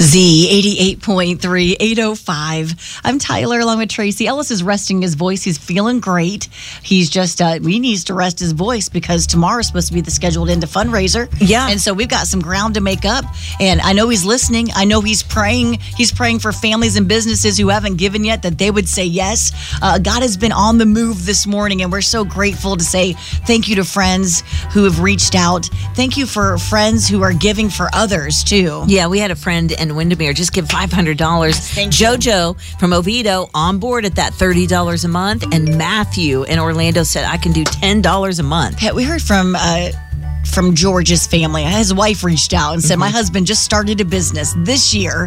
Z 88.3, 805. I'm Tyler along with Tracy. Ellis is resting his voice. He's feeling great. He's just, he needs to rest his voice because tomorrow's supposed to be the scheduled end of fundraiser. Yeah. And so we've got some ground to make up. And I know he's listening. I know he's praying. He's praying for families and businesses who haven't given yet that they would say yes. God has been on the move this morning, and we're so grateful to say thank you to friends who have reached out. Thank you for friends who are giving for others, too. Yeah, we had a friend in Windermere just give $500. Thank you. Jojo from Oviedo on board at that $30 a month. And Matthew in Orlando said, I can do $10 a month. Pat, we heard from George's family. His wife reached out and said, my husband just started a business this year,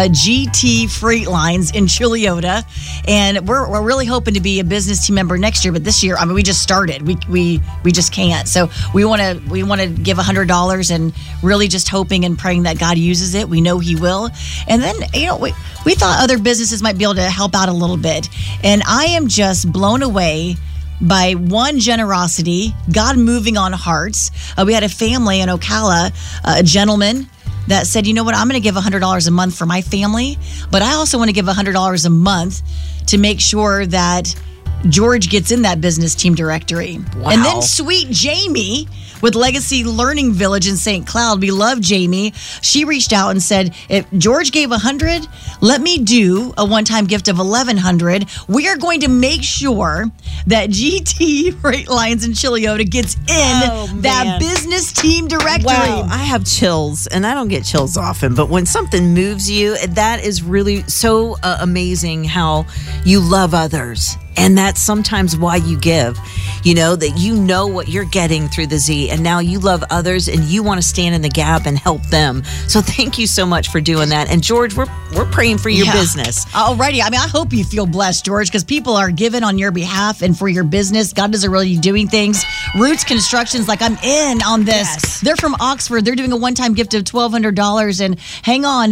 GT Freight Lines in Chiliota, and we're really hoping to be a business team member next year. But this year, I mean, we just started. We just can't. So we want to give $100 and really just hoping and praying that God uses it. We know He will. And then we thought other businesses might be able to help out a little bit, and I am just blown away by one, generosity, God moving on hearts. We had a family in Ocala, a gentleman that said, you know what, I'm going to give $100 a month for my family, but I also want to give $100 a month to make sure that George gets in that business team directory. Wow. And then sweet Jamie with Legacy Learning Village in St. Cloud. We love Jamie. She reached out and said, if George gave $100, let me do a one-time gift of $1,100. We are going to make sure that GT Freight Lines in Chiliota gets in that business team directory. Wow, I have chills, and I don't get chills often, but when something moves you, that is really so amazing how you love others. And that's sometimes why you give, that you know what you're getting through the Z, and now you love others and you want to stand in the gap and help them. So thank you so much for doing that. And George, we're praying for your business. Alrighty. I mean, I hope you feel blessed, George, because people are giving on your behalf and for your business. God is really doing things. Roots Construction's like, I'm in on this. Yes. They're from Oxford. They're doing a one-time gift of $1,200. And hang on,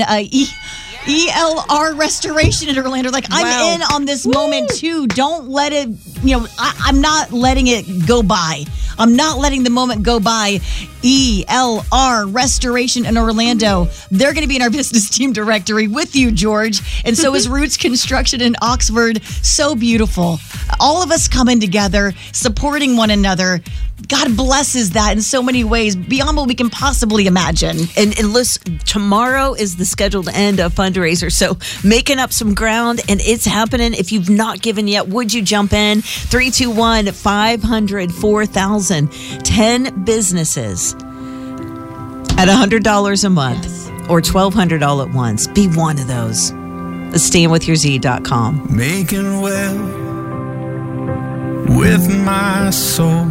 ELR Restoration in Orlando. Like, I'm in on this moment too. Don't let it, I'm not letting it go by. I'm not letting the moment go by. ELR Restoration in Orlando. They're going to be in our business team directory with you, George. And so is Roots Construction in Oxford. So beautiful. All of us coming together, supporting one another. God blesses that in so many ways, beyond what we can possibly imagine. And listen, tomorrow is the scheduled end of fundraiser, so making up some ground, and it's happening. If you've not given yet, would you jump in? 321-500-4000. 10 businesses at $100 a month or $1,200 all at once. Be one of those. StandWithYourZ.com. Making well with my soul.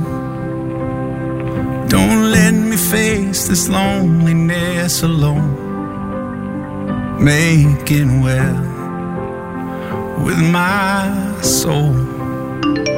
Don't let me face this loneliness alone. Making well with my soul.